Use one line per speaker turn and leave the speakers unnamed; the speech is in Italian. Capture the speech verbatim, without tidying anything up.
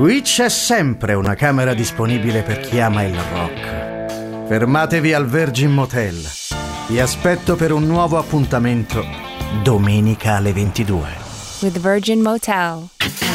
Qui c'è sempre una camera disponibile per chi ama il rock. Fermatevi al Virgin Motel. Vi aspetto per un nuovo appuntamento domenica alle ventidue.
With Virgin Motel.